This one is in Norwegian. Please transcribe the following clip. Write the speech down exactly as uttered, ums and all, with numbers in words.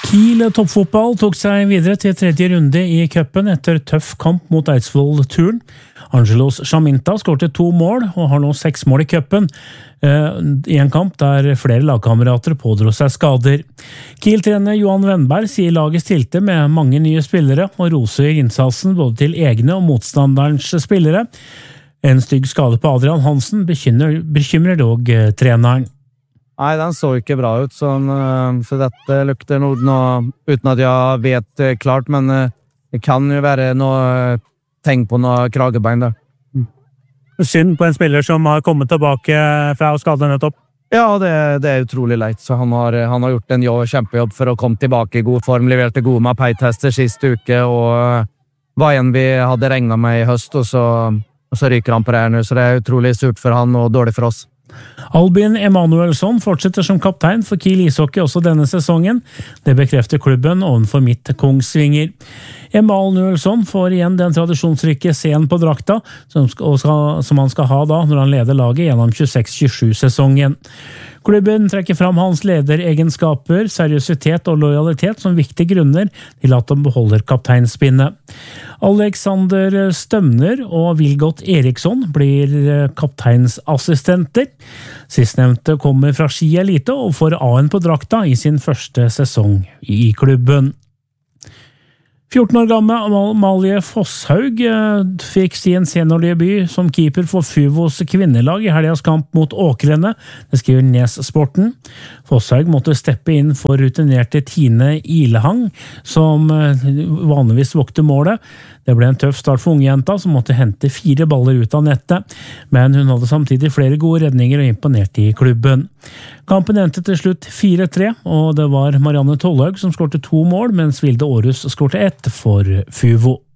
Kiel toppfotball tok seg videre til tredje runde i cupen etter tøff kamp mot Eidsvoll-Turn. Angelos Chaminta skårte to mål og har nå seks mål i cupen i en kamp der flere lagkamerater pådro seg skader. Kiel-trener Johan Wennberg sier laget stilte med mange nye spillere og roser innsatsen både til egne og motstanderens spillere. En stygg skade på Adrian Hansen bekymrer, bekymrer dog treneren. Nei, den så ikke bra ut, sånn, så dette lukter noe, noe uten at jeg vet klart, men det kan jo være noe tegn på noe kragebein der. Synd på en spiller som har kommet tilbake fra skaden nettopp. Ja, det, det er utrolig leit, så han har, han har gjort en jobb, kjempejobb for å komme tilbake i god form, leverte gode mapei-tester siste uke, og var en vi hadde regnet med i høst, og så, og så ryker han på det her nå, så det er utrolig surt for han og dårlig for oss. Albin Emanuelsson fortsetter som kaptein for Kiel ishockey også denne sesongen. Det bekrefter klubben ovenfor Midt Kongsvinger. Emanuelsson får igjen den tradisjonsrike scenen på drakta, som, skal, som han skal ha da når han leder laget gjennom tjueseks tjuesju-sesongen. Klubben trekker fram hans lederegenskaper, seriøsitet og lojalitet som viktige grunner til at han beholder kapteinspinnet. Alexander Stømner og Vilgot Eriksson blir kapteinsassistenter. Sistnevnte kommer fra Ski Elite og får A-en på drakta i sin første sesong i klubben. fjorten år gammel Amalie Fosshaug fikk sin seniordebut som keeper for Fuvos kvinnelag i helgens kamp mot Åkrene, det skriver Nes-sporten. Fosshaug måtte steppe inn for rutinerte Tine Ilehang, som vanligvis vokte målet. Det ble en tøff start for ungjenta, som måtte hente fire baller ut av nettet, men hun hadde samtidig flere gode redninger og imponerte i klubben. Kampen endte til slutt fire tre, og det var Marianne Tollhaug som skårte to mål, mens Vilde Aarhus skårte ett for Fuvo.